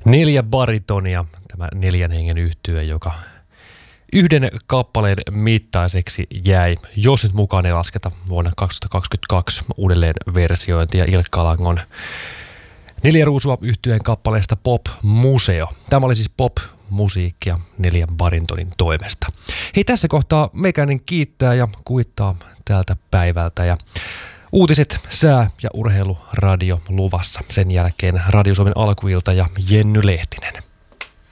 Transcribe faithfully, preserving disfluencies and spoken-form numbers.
Neljä baritonia, tämä neljän hengen yhtye, joka yhden kappaleen mittaiseksi jäi, jos nyt mukaan ei lasketa vuonna kaksituhattakaksikymmentäkaksi uudelleen versiointia Ilkka Alangon Neljä ruusua yhtyeen kappaleesta Pop Museo. Tämä oli siis pop-musiikkia neljän baritonin toimesta. Hei, tässä kohtaa meikäinen kiittää ja kuittaa tältä päivältä ja uutiset, sää ja urheiluradio luvassa. Sen jälkeen Radio Suomen alkuilta ja Jenny Lehtinen.